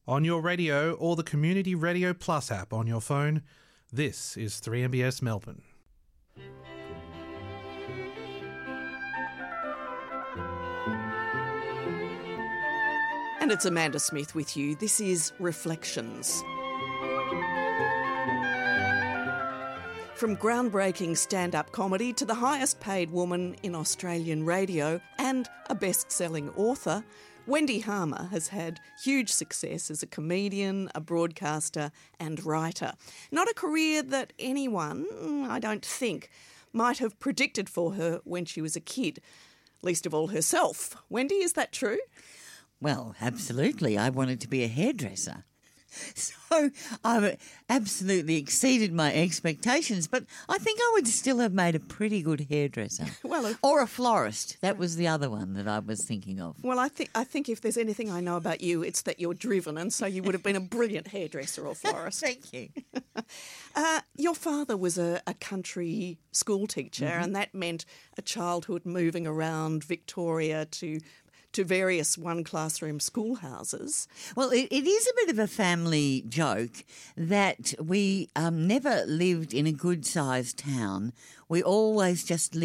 On your radio or the Community Radio Plus app on your phone, this is 3MBS Melbourne. And it's Amanda Smith with you. This is Reflections. From groundbreaking stand-up comedy to the highest paid woman in Australian radio and a best-selling author, Wendy Harmer has had huge success as a comedian, a broadcaster and writer. Not a career that anyone, I don't think, might have predicted for her when she was a kid, least of all herself. Wendy, is that true? Well, absolutely. I wanted to be a hairdresser. So I absolutely exceeded my expectations, but I think I would still have made a pretty good hairdresser. Or a florist. That was the other one that I was thinking of. Well, I think if there's anything I know about you, it's that you're driven, and so you would have been a brilliant hairdresser or florist. Thank you. Your father was a country school teacher, and that meant a childhood moving around Victoria to various one-classroom schoolhouses. Well, it is a bit of a family joke that we never lived in a good-sized town. We always just lived